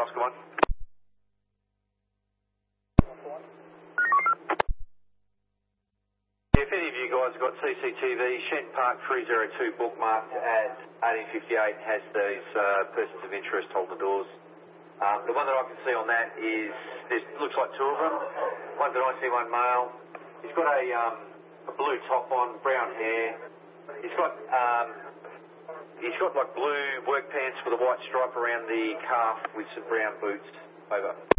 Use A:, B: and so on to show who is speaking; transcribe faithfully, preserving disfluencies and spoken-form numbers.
A: Oscar one. If any of you guys have got C C T V, Shen Park three oh two bookmarked at eighteen fifty-eight has these uh, persons of interest holding the doors. Um, the one that I can see on that is, there looks like two of them. One that I see, one male. He's got a, um, a blue top on, brown hair. He's got um, he's got like blue work pants with a white stripe around the calf with some brown boots. Over.